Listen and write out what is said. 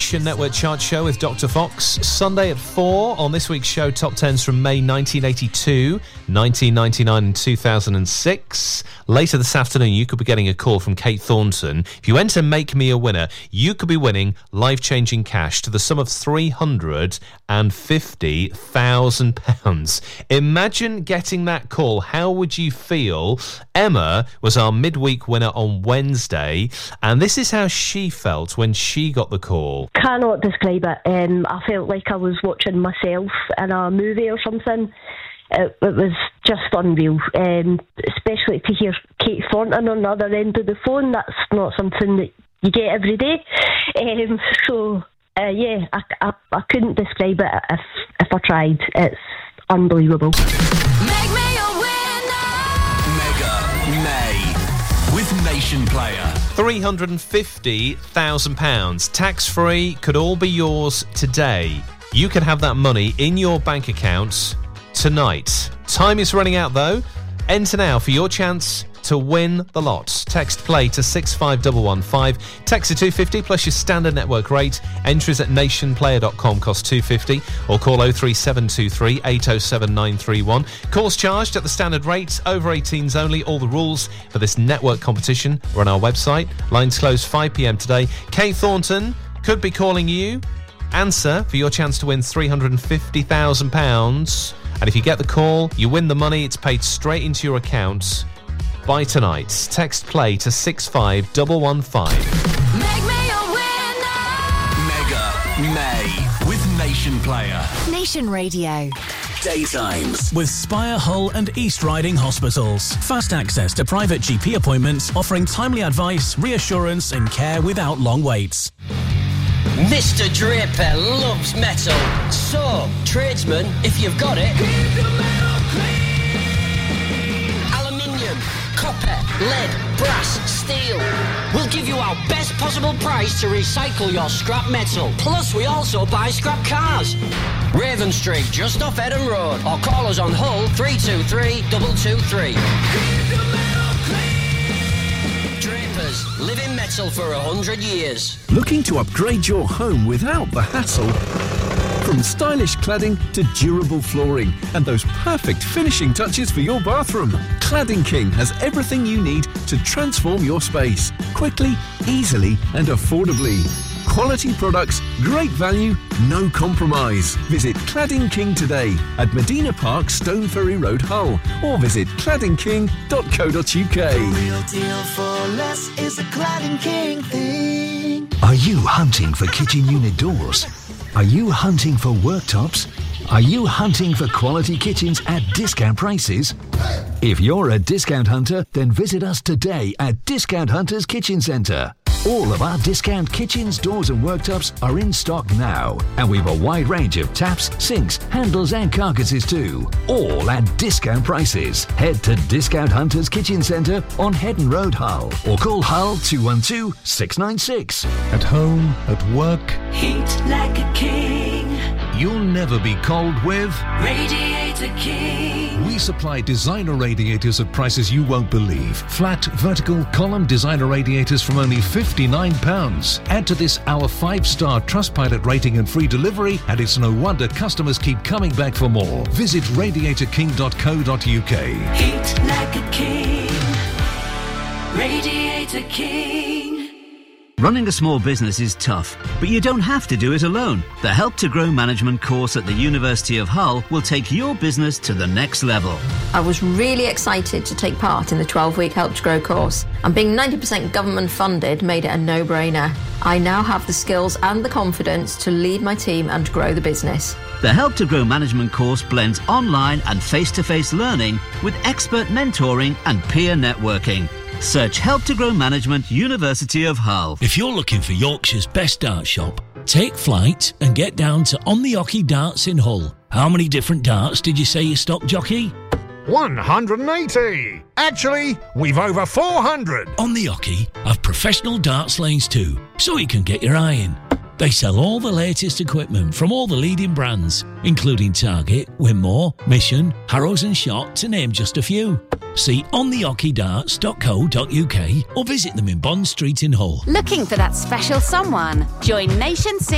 Nation Network Chart Show with Dr. Fox. Sunday at 4 on this week's show, top 10s from May 1982, 1999 and 2006. Later this afternoon, you could be getting a call from Kate Thornton. If you enter Make Me a Winner, you could be winning life-changing cash to the sum of £350,000. Imagine getting that call. How would you feel? Emma was our midweek winner on Wednesday, and this is how she felt when she got the call. Cannot describe it. I felt like I was watching myself in a movie or something. It was just unreal, especially to hear Kate Thornton on the other end of the phone. That's not something that you get every day. I couldn't describe it if I tried. It's unbelievable. Make me a winner. Mega May with Nation Player. £350,000 tax-free could all be yours today. You could have that money in your bank account tonight. Time is running out though. Enter now for your chance to win the lot. Text play to 65115. Text to 250 plus your standard network rate. Entries at nationplayer.com cost £2.50 or call 03723 807 931. Calls charged at the standard rate. Over 18s only. All the rules for this network competition are on our website. Lines close 5 p.m. today. Kate Thornton could be calling you. Answer for your chance to win £350,000. And if you get the call, you win the money. It's paid straight into your account by tonight. Text play to 65115. Make me a winner. Mega May with Nation Player. Nation Radio. Daytimes with Spire, Hull and East Riding Hospitals. Fast access to private GP appointments, offering timely advice, reassurance and care without long waits. Mr. Draper loves metal. So, tradesman, if you've got it, keep the metal clean. Aluminium, copper, lead, brass, steel. We'll give you our best possible price to recycle your scrap metal. Plus, we also buy scrap cars. Raven Street, just off Eden Road. Or call us on Hull 323 223. Keep the metal clean. Drapers, live in metal for 100 years. Looking to upgrade your home without the hassle? From stylish cladding to durable flooring and those perfect finishing touches for your bathroom, Cladding King has everything you need to transform your space quickly, easily and affordably. Quality products, great value, no compromise. Visit Cladding King today at Medina Park, Stone Ferry Road, Hull, or visit claddingking.co.uk. The real deal for less is a Cladding King thing. Are you hunting for kitchen unit doors? Are you hunting for worktops? Are you hunting for quality kitchens at discount prices? If you're a discount hunter, then visit us today at Discount Hunters Kitchen Centre. All of our discount kitchens, doors and worktops are in stock now. And we've a wide range of taps, sinks, handles and carcasses too. All at discount prices. Head to Discount Hunters Kitchen Centre on Headon Road, Hull. Or call Hull 212 696. At home, at work. Heat like a king. You'll never be cold with Radiator King. We supply designer radiators at prices you won't believe. Flat, vertical, column designer radiators from only £59. Add to this our 5-star Trustpilot rating and free delivery, and it's no wonder customers keep coming back for more. Visit radiatorking.co.uk. Heat like a king. Radiator King. Running a small business is tough, but you don't have to do it alone. The Help to Grow Management course at the University of Hull will take your business to the next level. I was really excited to take part in the 12-week Help to Grow course, and being 90% government funded made it a no-brainer. I now have the skills and the confidence to lead my team and grow the business. The Help to Grow Management course blends online and face-to-face learning with expert mentoring and peer networking. Search Help to Grow Management, University of Hull. If you're looking for Yorkshire's best dart shop, take flight and get down to On the Ocky Darts in Hull. How many different darts did you say you stock, jockey? 180! Actually, we've over 400! On the Ocky have professional darts lanes too, so you can get your eye in. They sell all the latest equipment from all the leading brands, including Target, Winmore, Mission, Harrows and Shot, to name just a few. See ontheockeydarts.co.uk or visit them in Bond Street in Hull. Looking for that special someone? Join Nation